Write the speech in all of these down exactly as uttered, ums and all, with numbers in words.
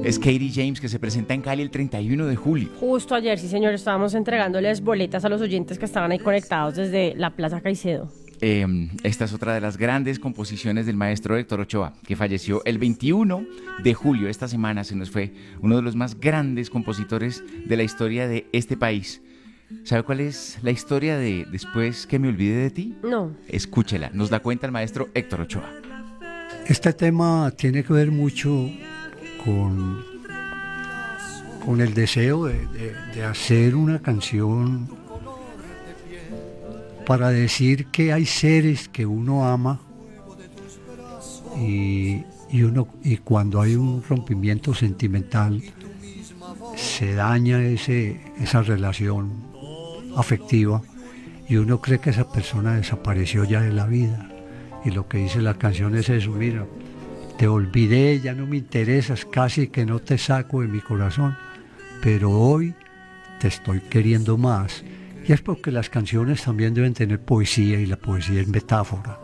Es Katie James, que se presenta en Cali el treinta y uno de julio. Justo ayer, sí señor, estábamos entregándoles boletas a los oyentes que estaban ahí conectados desde la Plaza Caicedo. Eh, esta es otra de las grandes composiciones del maestro Héctor Ochoa, que falleció el veintiuno de julio. Esta semana se nos fue uno de los más grandes compositores de la historia de este país. ¿Sabe cuál es la historia de Después que me olvide de ti? No. Escúchela, nos da cuenta el maestro Héctor Ochoa. Este tema tiene que ver mucho con, con el deseo de, de, de hacer una canción para decir que hay seres que uno ama y, y, uno, y cuando hay un rompimiento sentimental se daña ese, esa relación afectiva y uno cree que esa persona desapareció ya de la vida. Y lo que dice la canción es eso: mira, te olvidé, ya no me interesas, casi que no te saco de mi corazón, pero hoy te estoy queriendo más. Y es porque las canciones también deben tener poesía, y la poesía es metáfora.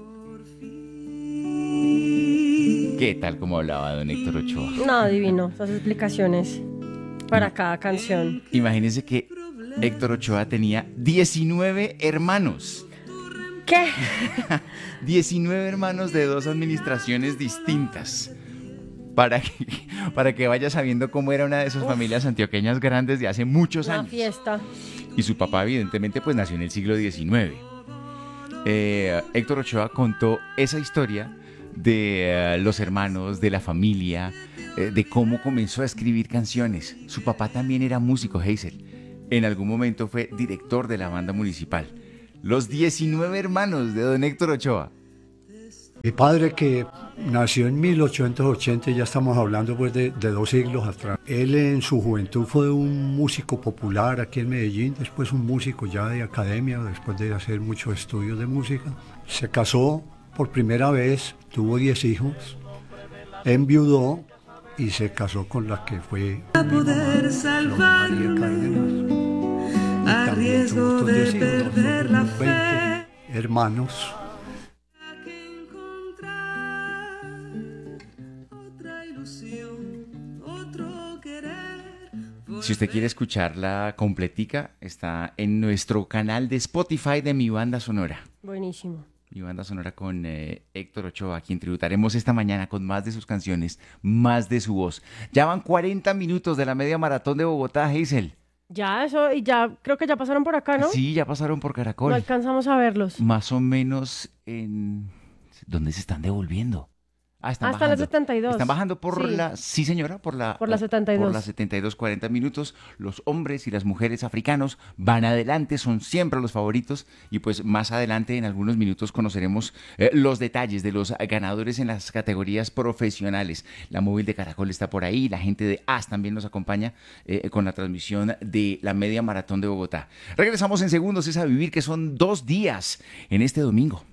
¿Qué tal como hablaba don Héctor Ochoa? No, divino, esas explicaciones para cada canción. Imagínense que Héctor Ochoa tenía diecinueve hermanos. ¿Qué? diecinueve hermanos de dos administraciones distintas. Para que, para que vaya sabiendo cómo era una de esas Uf. familias antioqueñas grandes de hace muchos una años. Fiesta. Y su papá, evidentemente, pues nació en el siglo diecinueve. Eh, Héctor Ochoa contó esa historia de uh, los hermanos, de la familia, eh, de cómo comenzó a escribir canciones. Su papá también era músico, Hazel. En algún momento fue director de la banda municipal. Los diecinueve hermanos de don Héctor Ochoa. Mi padre, que nació en mil ochocientos ochenta, ya estamos hablando pues de, de dos siglos atrás. Él en su juventud fue un músico popular aquí en Medellín, después un músico ya de academia, después de hacer muchos estudios de música. Se casó por primera vez, tuvo diez hijos, enviudó y se casó con la que fue a poder salvarme a riesgo de perder la fe. Hermanos. Si usted quiere escucharla completica, está en nuestro canal de Spotify de Mi Banda Sonora. Buenísimo. Mi Banda Sonora con eh, Héctor Ochoa, a quien tributaremos esta mañana con más de sus canciones, más de su voz. Ya van cuarenta minutos de la media maratón de Bogotá, Hazel. Ya, eso, y ya creo que ya pasaron por acá, ¿no? Sí, ya pasaron por Caracol. No alcanzamos a verlos. Más o menos en... ¿Dónde se están devolviendo? Ah, están ah, bajando. Están las setenta y dos. Están bajando por sí. la... Sí, señora, por la... Por la setenta y dos. Por las setenta y dos, cuarenta minutos. Los hombres y las mujeres africanos van adelante, son siempre los favoritos. Y pues más adelante, en algunos minutos, conoceremos eh, los detalles de los ganadores en las categorías profesionales. La móvil de Caracol está por ahí. La gente de A S también nos acompaña eh, con la transmisión de la media maratón de Bogotá. Regresamos en segundos, es a vivir, que son dos días en este domingo.